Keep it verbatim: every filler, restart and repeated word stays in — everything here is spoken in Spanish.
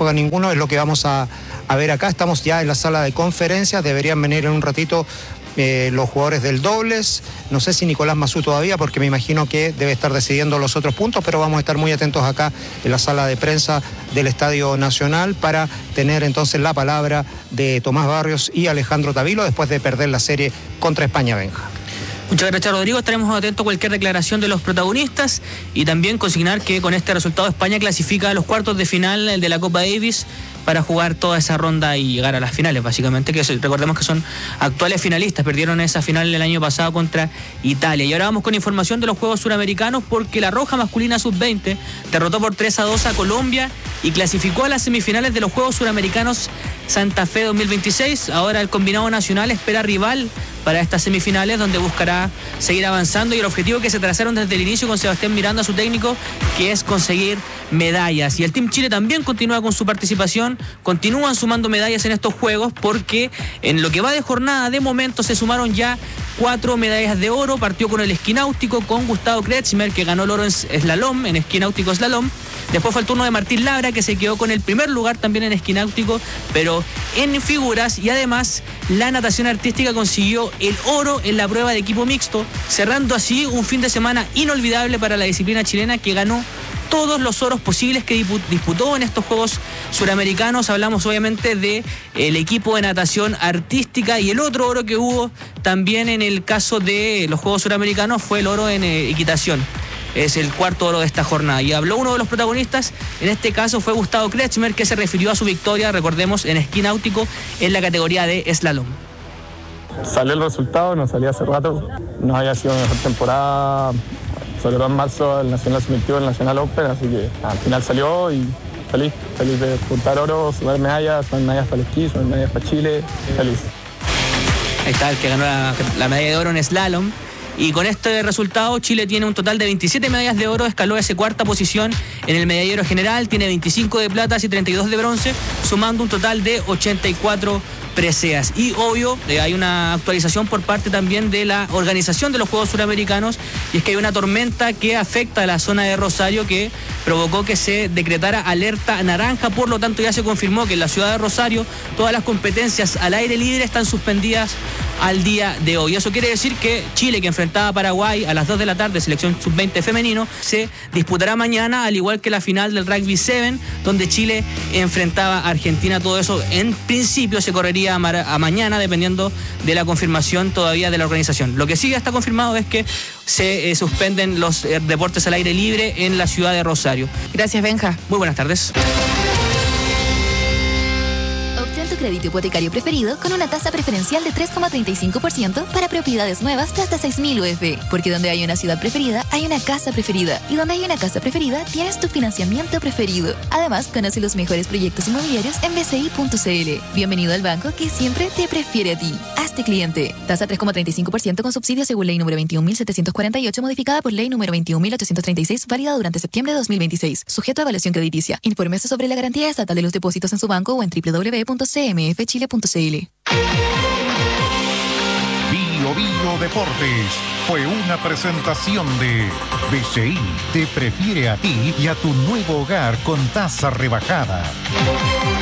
juega ninguno, es lo que vamos a, a ver acá. Estamos ya en la sala de conferencias, deberían venir en un ratito eh, los jugadores del dobles. No sé si Nicolás Mazú todavía, porque me imagino que debe estar decidiendo los otros puntos, pero vamos a estar muy atentos acá en la sala de prensa del Estadio Nacional para tener entonces la palabra de Tomás Barrios y Alejandro Tavilo después de perder la serie contra España, Benja. Muchas gracias, Rodrigo. Estaremos atentos a cualquier declaración de los protagonistas y también consignar que con este resultado España clasifica a los cuartos de final de la Copa Davis para jugar toda esa ronda y llegar a las finales, básicamente, que recordemos que son actuales finalistas, perdieron esa final el año pasado contra Italia. Y ahora vamos con información de los Juegos Suramericanos, porque la Roja masculina sub veinte derrotó por tres a dos a Colombia y clasificó a las semifinales de los Juegos Suramericanos Santa Fe dos mil veintiséis. Ahora el combinado nacional espera rival para estas semifinales, donde buscará seguir avanzando, y el objetivo que se trazaron desde el inicio con Sebastián Miranda, su técnico, que es conseguir medallas. Y el Team Chile también continúa con su participación, continúan sumando medallas en estos Juegos, porque en lo que va de jornada, de momento se sumaron ya cuatro medallas de oro. Partió con el esquí náutico con Gustavo Kretschmer, que ganó el oro en slalom, en esquí náutico slalom. Después fue el turno de Martín Labra, que se quedó con el primer lugar también en esquí náutico, pero en figuras. Y además la natación artística consiguió el oro en la prueba de equipo mixto, cerrando así un fin de semana inolvidable para la disciplina chilena, que ganó todos los oros posibles que disputó en estos Juegos Suramericanos. Hablamos obviamente de el equipo de natación artística, y el otro oro que hubo también en el caso de los Juegos Suramericanos fue el oro en eh, equitación. Es el cuarto oro de esta jornada. Y habló uno de los protagonistas, en este caso fue Gustavo Kretschmer, que se refirió a su victoria, recordemos, en esquí náutico en la categoría de slalom. Salió el resultado, nos salía hace rato, no había sido mejor temporada, sobre todo en marzo el Nacional sub veintidós, el Nacional Open, así que al final salió y feliz, feliz de juntar oro, sumar medallas, sumar medallas para el esquí, sumar medallas para Chile, feliz. Ahí está el que ganó la, la medalla de oro en slalom. Y con este resultado Chile tiene un total de veintisiete medallas de oro, escaló a esa cuarta posición en el medallero general, tiene veinticinco de platas y treinta y dos de bronce, sumando un total de ochenta y cuatro preseas. Y obvio, eh, hay una actualización por parte también de la organización de los Juegos Suramericanos, y es que hay una tormenta que afecta a la zona de Rosario, que provocó que se decretara alerta naranja. Por lo tanto, ya se confirmó que en la ciudad de Rosario todas las competencias al aire libre están suspendidas al día de hoy. Eso quiere decir que Chile, que enfrentaba a Paraguay a las dos de la tarde, selección sub veinte femenino, se disputará mañana, al igual que la final del Rugby siete, donde Chile enfrentaba a Argentina. Todo eso en principio se correría a, ma- a mañana, dependiendo de la confirmación todavía de la organización. Lo que sí ya está confirmado es que se eh, suspenden los eh, deportes al aire libre en la ciudad de Rosario. Gracias, Benja. Muy buenas tardes. Obtén tu crédito hipotecario preferido con una tasa preferencial de tres coma treinta y cinco por ciento para propiedades nuevas de hasta seis mil U F. Porque donde hay una ciudad preferida, hay una casa preferida. Y donde hay una casa preferida, tienes tu financiamiento preferido. Además, conoce los mejores proyectos inmobiliarios en b c i punto c l. Bienvenido al banco que siempre te prefiere a ti. Hazte cliente. Tasa tres coma treinta y cinco por ciento con subsidio según ley número veintiún mil setecientos cuarenta y ocho, modificada por ley número veintiún mil ochocientos treinta y seis, válida durante septiembre de dos mil veintiséis. Sujeto a evaluación crediticia. Infórmese sobre la garantía estatal de los depósitos en su banco o en w w w punto c m f chile punto c l. Bio Bio Deportes fue una presentación de B C I. Te prefiere a ti y a tu nuevo hogar con tasa rebajada.